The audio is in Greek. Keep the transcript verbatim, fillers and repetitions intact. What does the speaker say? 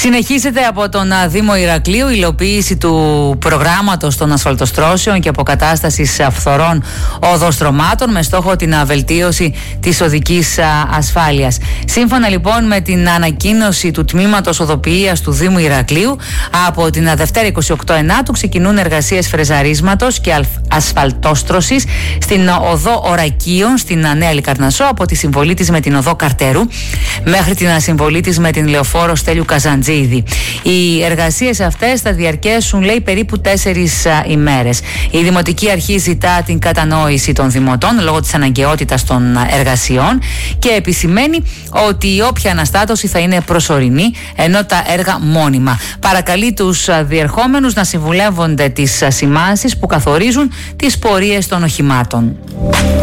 Συνεχίζεται από τον Δήμο Ηρακλείου η υλοποίηση του προγράμματος των ασφαλτοστρώσεων και αποκατάστασης φθορών οδοστρωμάτων με στόχο την βελτίωση της οδικής ασφάλειας. Σύμφωνα λοιπόν με την ανακοίνωση του Τμήματος Οδοποιίας του Δήμου Ηρακλείου, από την Δευτέρα είκοσι οκτώ Ενάτου ξεκινούν εργασίες φρεζαρίσματος και ασφαλτόστρωσης στην οδό Ορακίων στην Νέα Λικαρνασσό, από τη συμβολή της με την οδό Καρτέρου μέχρι την συμβολή της με την Λεωφόρο Στέλιου Καζαντζίδη. Οι εργασίες αυτές θα διαρκέσουν, λέει, περίπου τέσσερις ημέρες. Η Δημοτική Αρχή ζητά την κατανόηση των δημοτών λόγω της αναγκαιότητας των εργασιών και επισημαίνει ότι η όποια αναστάτωση θα είναι προσωρινή, ενώ τα έργα μόνιμα. Παρακαλεί τους διερχόμενους να συμβουλεύονται τις σημάνσεις που καθορίζουν τις πορείες των οχημάτων.